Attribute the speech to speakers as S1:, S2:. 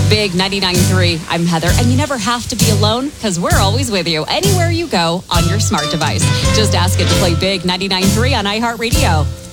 S1: Big 99.3. I'm Heather, and you never have to be alone because we're always with you anywhere you go on your smart device. Just ask it to play Big 99.3 on iHeartRadio.